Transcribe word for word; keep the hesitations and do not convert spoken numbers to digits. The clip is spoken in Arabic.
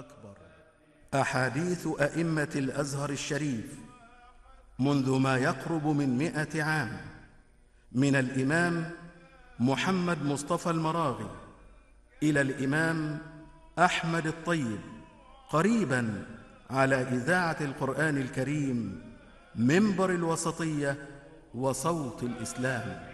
أكبر. أحاديث أئمة الأزهر الشريف منذ ما يقرب من مئة عام، من الإمام محمد مصطفى المراغي إلى الإمام أحمد الطيب، قريباً على إذاعة القرآن الكريم، منبر الوسطية وصوت الإسلام.